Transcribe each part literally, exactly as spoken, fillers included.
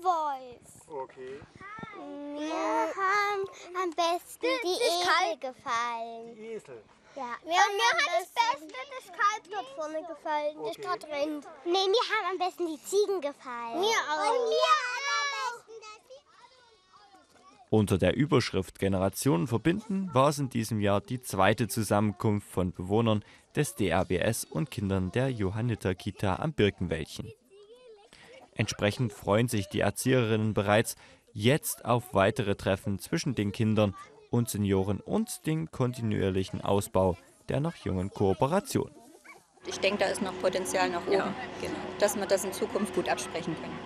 Voice. Okay. Mir haben am besten die Esel gefallen. Die Esel. Ja. Mir, mir hat das Beste das Kalb dort vorne gefallen, das dort rennt. Nee, mir haben am besten die Ziegen gefallen. Mir auch. Und mir am besten das. Unter der Überschrift Generationen verbinden war es in diesem Jahr die zweite Zusammenkunft von Bewohnern des D R B S und Kindern der Johanniter-Kita am Birkenwäldchen. Entsprechend freuen sich die Erzieherinnen bereits jetzt auf weitere Treffen zwischen den Kindern und Senioren und den kontinuierlichen Ausbau der noch jungen Kooperation. Ich denke, da ist noch Potenzial nach oben, ja, genau, dass wir das in Zukunft gut absprechen können.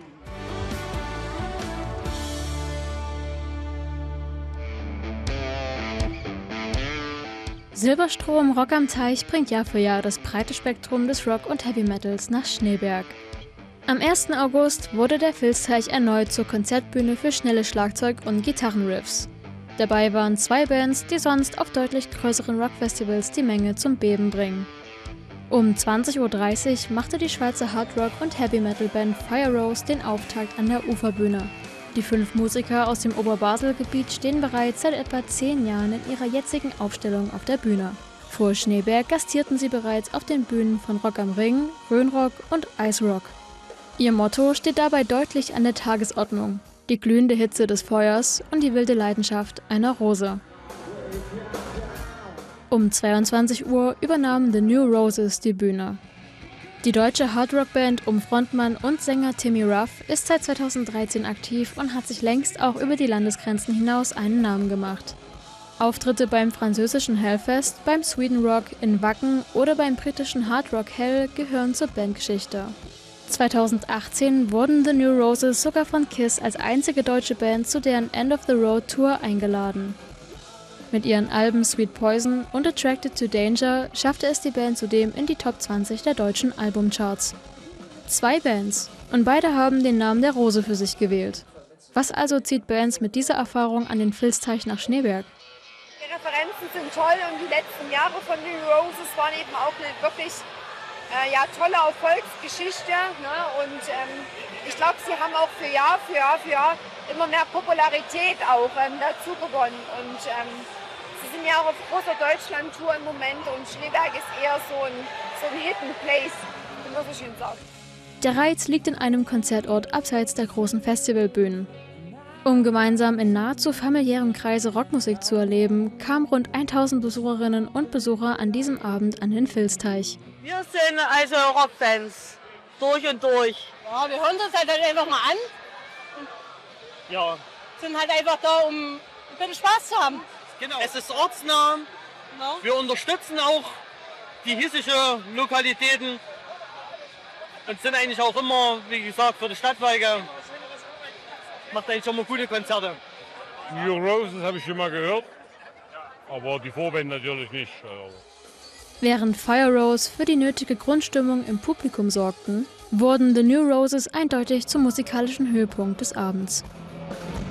Silberstrom Rock am Teich bringt Jahr für Jahr das breite Spektrum des Rock und Heavy Metals nach Schneeberg. Am ersten August wurde der Filzteich erneut zur Konzertbühne für schnelle Schlagzeug- und Gitarrenriffs. Dabei waren zwei Bands, die sonst auf deutlich größeren Rockfestivals die Menge zum Beben bringen. Um zwanzig Uhr dreißig machte die Schweizer Hardrock- und Heavy-Metal-Band Fire Rose den Auftakt an der Uferbühne. Die fünf Musiker aus dem Oberbasel-Gebiet stehen bereits seit etwa zehn Jahren in ihrer jetzigen Aufstellung auf der Bühne. Vor Schneeberg gastierten sie bereits auf den Bühnen von Rock am Ring, Rhönrock und Ice Rock. Ihr Motto steht dabei deutlich an der Tagesordnung: die glühende Hitze des Feuers und die wilde Leidenschaft einer Rose. Um zweiundzwanzig Uhr übernahmen The New Roses die Bühne. Die deutsche Hardrock-Band um Frontmann und Sänger Timmy Ruff ist seit zweitausenddreizehn aktiv und hat sich längst auch über die Landesgrenzen hinaus einen Namen gemacht. Auftritte beim französischen Hellfest, beim Sweden Rock in Wacken oder beim britischen Hard Rock Hell gehören zur Bandgeschichte. zweitausendachtzehn wurden The New Roses sogar von KISS als einzige deutsche Band zu deren End of the Road Tour eingeladen. Mit ihren Alben Sweet Poison und Attracted to Danger schaffte es die Band zudem in die Top zwanzig der deutschen Albumcharts. Zwei Bands, und beide haben den Namen der Rose für sich gewählt. Was also zieht Bands mit dieser Erfahrung an den Filzteich nach Schneeberg? Die Referenzen sind toll und die letzten Jahre von The New Roses waren eben auch eine wirklich äh, ja, tolle Erfolgsgeschichte. Ne? Und ähm, ich glaube, sie haben auch für Jahr für Jahr für Jahr immer mehr Popularität auch ähm, dazu gewonnen. Und ähm, sie sind ja auch auf großer Deutschland-Tour im Moment und Schneeberg ist eher so ein, so ein Hidden Place, wie man so schön sagt. Der Reiz liegt in einem Konzertort abseits der großen Festivalbühnen. Um gemeinsam in nahezu familiärem Kreise Rockmusik zu erleben, kamen rund tausend Besucherinnen und Besucher an diesem Abend an den Filzteich. Wir sind also Rockfans, durch und durch. Ja, wir hören uns halt einfach mal an. Ja. Sind halt einfach da, um ein bisschen Spaß zu haben. Genau. Es ist ortsnah. No. Wir unterstützen auch die hiesische Lokalitäten und sind eigentlich auch immer, wie gesagt, für die Stadtwerke. Macht eigentlich immer gute Konzerte. New Roses habe ich schon mal gehört, aber die Vorband natürlich nicht. Während Fire Rose für die nötige Grundstimmung im Publikum sorgten, wurden The New Roses eindeutig zum musikalischen Höhepunkt des Abends.